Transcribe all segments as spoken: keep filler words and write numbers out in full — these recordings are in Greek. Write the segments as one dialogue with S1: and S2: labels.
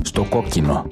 S1: στο κόκκινο.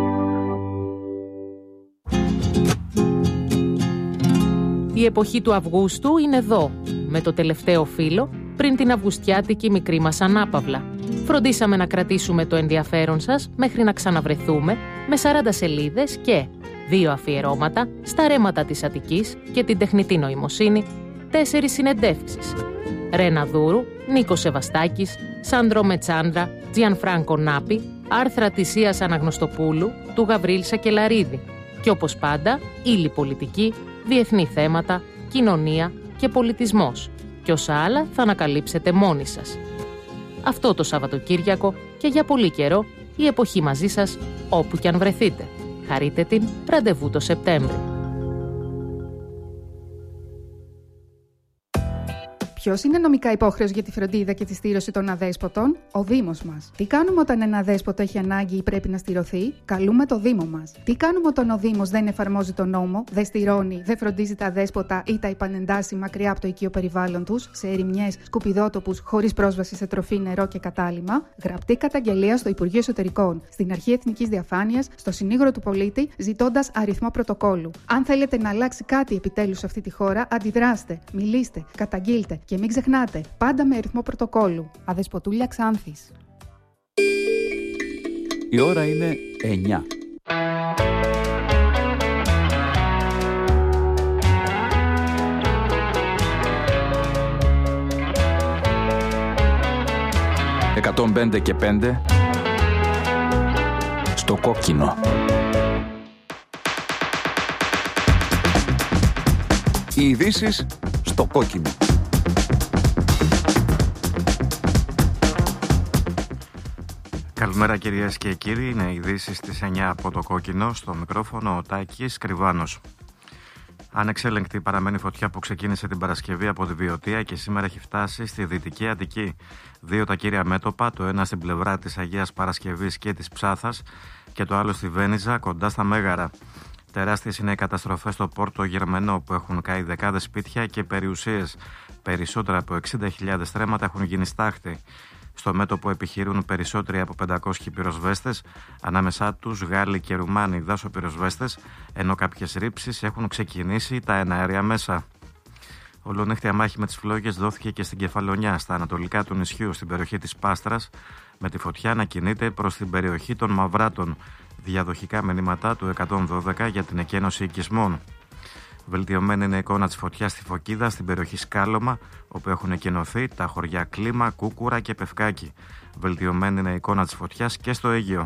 S2: Η εποχή του Αυγούστου είναι εδώ, με το τελευταίο φύλλο πριν την αυγουστιάτικη μικρή μας ανάπαυλα. Φροντίσαμε να κρατήσουμε το ενδιαφέρον σας μέχρι να ξαναβρεθούμε με σαράντα σελίδες και δύο αφιερώματα στα ρέματα της Αττικής και την τεχνητή νοημοσύνη, τέσσερις συνεντεύξεις. Ρένα Δούρου, Νίκος Σεβαστάκης, Σάντρο Μετσάντρα, Τζιανφράνκο Νάπη, άρθρα της Ίας Αναγνωστοπούλου, του Γαβρίλ Σακελαρίδη και όπως πάντα, ύλη πολιτική, διεθνή θέματα, κοινωνία και πολιτισμός και όσα άλλα θα ανακαλύψετε μόνοι σας. Αυτό το Σαββατοκύριακο και για πολύ καιρό η εποχή μαζί σας όπου κι αν βρεθείτε. Χαρείτε την, ραντεβού το Σεπτέμβρη.
S3: Ποιος είναι νομικά υπόχρεος για τη φροντίδα και τη στήρωση των αδέσποτων? Ο Δήμος μας. Τι κάνουμε όταν ένα αδέσποτο έχει ανάγκη ή πρέπει να στηρωθεί? Καλούμε το Δήμο μας. Τι κάνουμε όταν ο Δήμος δεν εφαρμόζει τον νόμο, δεν στηρώνει, δεν φροντίζει τα αδέσποτα ή τα επανεντάσσει μακριά από το οικείο περιβάλλον τους, σε ερημιές, σκουπιδότοπους, χωρίς πρόσβαση σε τροφή, νερό και κατάλυμμα? Γραπτή καταγγελία στο Υπουργείο Εσωτερικών, στην Αρχή Εθνικής Διαφάνειας, στο Συνήγορο του Πολίτη, ζητώντας αριθμό πρωτοκόλου. Αν θέλετε να αλλάξει κάτι επιτέλους σε αυτή τη χώρα, αντιδράστε, μιλήστε, καταγγείλτε. Και μην ξεχνάτε, πάντα με αριθμό πρωτοκόλου. Αδεσποτούλια Ξάνθης.
S1: Η ώρα είναι εννιά. εκατόν πέντε και πέντε στο κόκκινο. Οι ειδήσεις στο κόκκινο.
S4: Καλημέρα κυρίες και κύριοι, είναι ειδήσεις στις εννιά από το κόκκινο, στο μικρόφωνο ο Τάκης Κρυβάνος. Ανεξέλεγκτη παραμένει φωτιά που ξεκίνησε την Παρασκευή από τη Βιωτία και σήμερα έχει φτάσει στη Δυτική Αττική. Δύο τα κύρια μέτωπα, το ένα στην πλευρά της Αγίας Παρασκευής και της Ψάθας και το άλλο στη Βένιζα κοντά στα Μέγαρα. Τεράστιες είναι οι καταστροφές στο Πόρτο Γερμενό που έχουν καεί δεκάδες σπίτια και περιουσίες. Περισσότερα από εξήντα χιλιάδες στρέμματα έχουν γίνει στάχτη. Στο μέτωπο επιχειρούν περισσότεροι από πεντακόσιοι πυροσβέστες, ανάμεσά τους Γάλλοι και Ρουμάνοι δάσοπυροσβέστες, ενώ κάποιες ρήψεις έχουν ξεκινήσει τα εναέρια μέσα. Ολονύχτια μάχη με τις φλόγες δόθηκε και στην Κεφαλονιά, στα ανατολικά του νησιού, στην περιοχή της Πάστρας, με τη φωτιά να κινείται προς την περιοχή των Μαυράτων. Διαδοχικά μηνύματα του εκατόν δώδεκα για την εκένωση οικισμών. Βελτιωμένη είναι η εικόνα της φωτιάς στη Φωκίδα, στην περιοχή Σκάλωμα, όπου έχουν εκενωθεί τα χωριά Κλίμα, Κούκουρα και Πευκάκι. Βελτιωμένη είναι η εικόνα της φωτιάς και στο Αίγυο.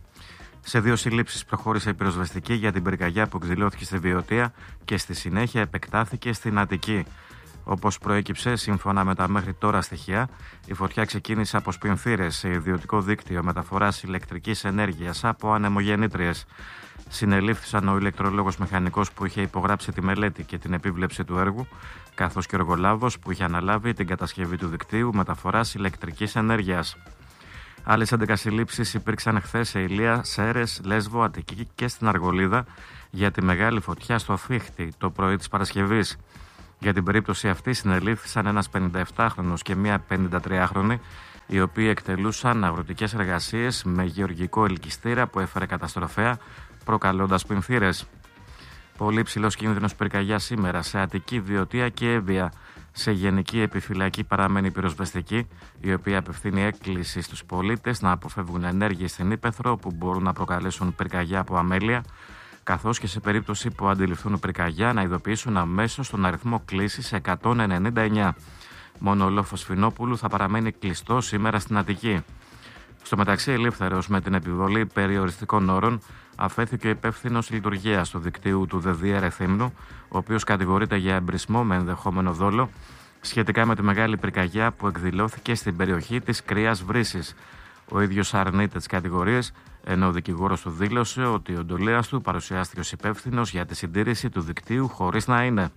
S4: Σε δύο συλλήψεις προχώρησε η πυροσβεστική για την πυρκαγιά που εκδηλώθηκε στη Βιωτία και στη συνέχεια επεκτάθηκε στην Αττική. Όπως προέκυψε, σύμφωνα με τα μέχρι τώρα στοιχεία, η φωτιά ξεκίνησε από σπινθήρες σε ιδιωτικό δίκτυο μεταφοράς ηλεκτρικής ενέργειας από ανεμογεννήτριες. Συνελήφθησαν ο ηλεκτρολόγος μηχανικός που είχε υπογράψει τη μελέτη και την επίβλεψη του έργου, καθώς και ο εργολάβος που είχε αναλάβει την κατασκευή του δικτύου μεταφοράς ηλεκτρικής ενέργειας. Άλλες έντεκα συλλήψεις υπήρξαν χθες σε Ηλία, Σέρρες, Λέσβο, Αττική και στην Αργολίδα για τη μεγάλη φωτιά στο Φίχτη το πρωί της Παρασκευής. Για την περίπτωση αυτή συνελήφθησαν ένας πενηνταεπτάχρονος και μία πενηντατριάχρονη, οι οποίοι εκτελούσαν αγροτικές εργασίες με γεωργικό ελκυστήρα που έφερε καταστροφέα, προκαλώντας πινθύρες. Πολύ ψηλός κίνδυνος πυρκαγιά σήμερα σε Αττική, Βιωτία και Εύβοια. Σε γενική επιφυλακή παραμένει η πυροσβεστική, η οποία απευθύνει έκκληση στους πολίτες να αποφεύγουν ενέργειες στην ύπαιθρο που μπορούν να προκαλέσουν πυρκαγιά από αμέλεια, καθώς και σε περίπτωση που αντιληφθούν πυρκαγιά να ειδοποιήσουν αμέσως τον αριθμό κλήσης εκατόν ενενήντα εννιά. Μόνο ο λόφος Φινόπουλου θα παραμένει κλειστό σήμερα στην Αττική. Στο μεταξύ, ελεύθερος με την επιβολή περιοριστικών όρων αφέθηκε ο υπεύθυνος λειτουργίας του δικτύου του ΔΕΔΙΕΡ Εθήμνου, ο οποίος κατηγορείται για εμπρισμό με ενδεχόμενο δόλο σχετικά με τη μεγάλη πυρκαγιά που εκδηλώθηκε στην περιοχή της Κρύας Βρύσης. Ο ίδιος αρνείται τις κατηγορίες, ενώ ο δικηγόρος του δήλωσε ότι ο εντολέας του παρουσιάστηκε ως υπεύθυνος για τη συντήρηση του δικτύου χωρίς να είναι.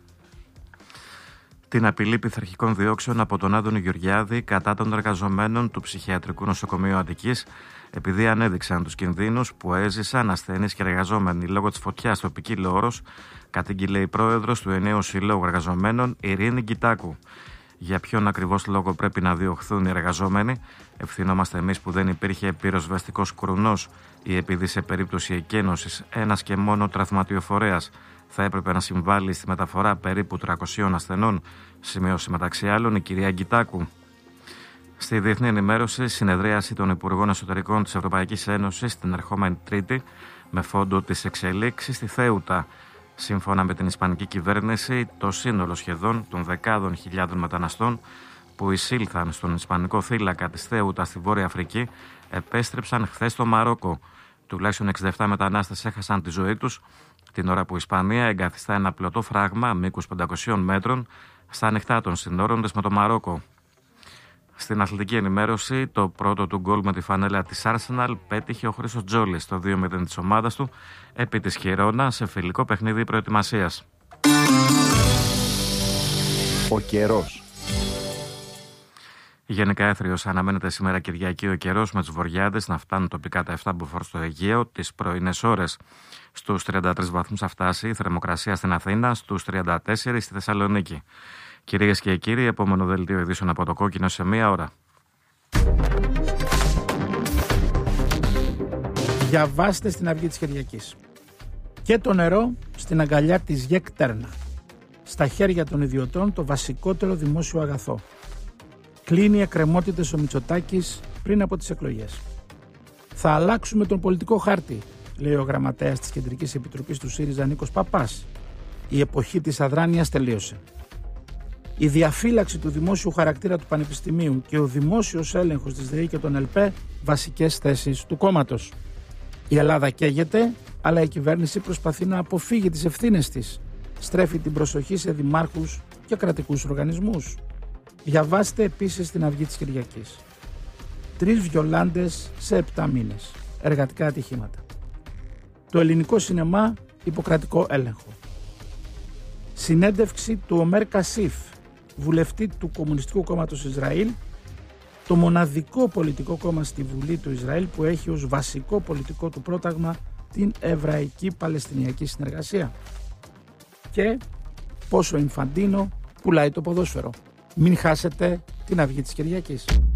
S4: Την απειλή πειθαρχικών διώξεων από τον Άδωνη Γεωργιάδη κατά των εργαζομένων του Ψυχιατρικού Νοσοκομείου Αττικής, επειδή ανέδειξαν τους κινδύνους που έζησαν ασθενείς και εργαζόμενοι λόγω της φωτιάς στο Πικίλο Όρος, κατήγγειλε η πρόεδρος του Ενναίου Συλλόγου Εργαζομένων, Ειρήνη Γκιτάκου. Για ποιον ακριβώς λόγο πρέπει να διωχθούν οι εργαζόμενοι? Ευθυνόμαστε εμείς που δεν υπήρχε πυροσβεστικός κρουνός ή επειδή σε περίπτωση εκένωσης ένας και μόνο τραυματιοφορέας θα έπρεπε να συμβάλλει στη μεταφορά περίπου τριακοσίων ασθενών, σημείωσε μεταξύ άλλων η κυρία Γκιτάκου. Στη διεθνή ενημέρωση, συνεδρίαση των Υπουργών Εσωτερικών της Ευρωπαϊκής Ένωσης την ερχόμενη Τρίτη με φόντο τις εξελίξεις στη Θέουτα. Σύμφωνα με την Ισπανική κυβέρνηση, το σύνολο σχεδόν των δεκάδων χιλιάδων μεταναστών που εισήλθαν στον Ισπανικό θύλακα της Θέουτα στη Βόρεια Αφρική επέστρεψαν χθες στο Μαρόκο. Τουλάχιστον εξήντα επτά μετανάστες έχασαν τη ζωή τους την ώρα που η Ισπανία εγκαθιστά ένα πλωτό φράγμα μήκους πεντακοσίων μέτρων στα ανοιχτά των συνόρων της με το Μαρόκο. Στην αθλητική ενημέρωση, το πρώτο του γκολ με τη φανέλα της Arsenal πέτυχε ο Χρήστος Τζόλης στο δύο μηδέν της ομάδας του επί της Χιρόνα σε φιλικό παιχνίδι προετοιμασίας.
S1: Ο καιρός.
S4: Γενικά έθριος αναμένεται σήμερα Κυριακή ο καιρός με τους βορειάδες να φτάνουν τοπικά τα επτά μποφόρ στο Αιγαίο τις πρωινές ώρες. Στους τριάντα τρεις βαθμούς θα φτάσει η θερμοκρασία στην Αθήνα, στους τριάντα τέσσερα στη Θεσσαλονίκη. Κυρίες και κύριοι, επόμενο δελτίο ειδήσεων από το Κόκκινο σε μία ώρα.
S5: Διαβάστε στην Αυγή της Κυριακής. Και το νερό στην αγκαλιά της ΓΕΚ Τέρνα. Στα χέρια των ιδιωτών το βασικότερο δημόσιο αγαθό. Κλείνει εκκρεμότητες ο Μητσοτάκης πριν από τις εκλογές. Θα αλλάξουμε τον πολιτικό χάρτη, λέει ο γραμματέας της Κεντρικής Επιτροπής του ΣΥΡΙΖΑ Νίκος Παπάς. Η εποχή της αδράνειας τελείωσε. Η διαφύλαξη του δημόσιου χαρακτήρα του Πανεπιστημίου και ο δημόσιος έλεγχος της ΔΕΗ και των ΕΛΠΕ βασικές θέσεις του κόμματος. Η Ελλάδα καίγεται, αλλά η κυβέρνηση προσπαθεί να αποφύγει τις ευθύνες της. Στρέφει την προσοχή σε δημάρχους και κρατικούς οργανισμούς. Διαβάστε επίσης την Αυγή της Κυριακής. Τρεις βιολάντες σε επτά μήνες. Εργατικά ατυχήματα. Το ελληνικό σινεμά υποκρατικό έλεγχο. Συνέντευξη του Ομέρ Κασίφ, βουλευτή του Κομμουνιστικού Κόμματος Ισραήλ, το μοναδικό πολιτικό κόμμα στη Βουλή του Ισραήλ που έχει ως βασικό πολιτικό του πρόταγμα την Εβραϊκή Παλαιστινιακή Συνεργασία. Και πόσο Ινφαντίνο πουλάει το ποδόσφαιρο. Μην χάσετε την Αυγή της Κυριακής.